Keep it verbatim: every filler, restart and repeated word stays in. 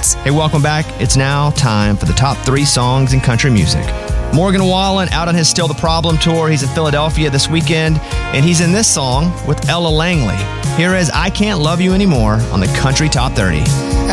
hits. Hey, welcome back. It's now time for the top three songs in country music. Morgan Wallen out on his Still the Problem tour. He's in Philadelphia this weekend, and he's in this song with Ella Langley. Here is I Can't Love You Anymore on the Country Top thirty.